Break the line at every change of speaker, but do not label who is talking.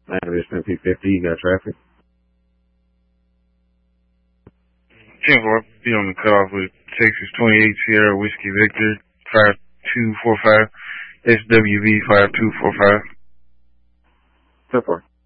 9 P50, you got traffic.
10-4, be on the cutoff with Texas 28 Sierra Whiskey Victor 5245, SWV 5245.
10-4.